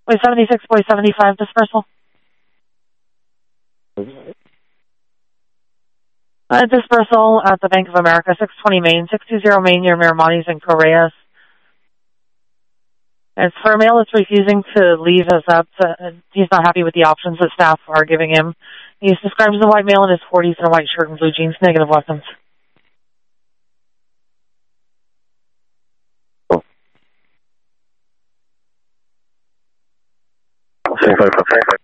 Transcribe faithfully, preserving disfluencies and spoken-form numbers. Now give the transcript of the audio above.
Boy seventy-six, boy seventy-five, dispersal. Uh, dispersal at the Bank of America, six twenty Main, six two zero Main near Miramontes and Correas. It's for a male that's refusing to leave as up. Uh, he's not happy with the options that staff are giving him. He's described as a white male in his forties in a white shirt and blue jeans, negative weapons. Cool.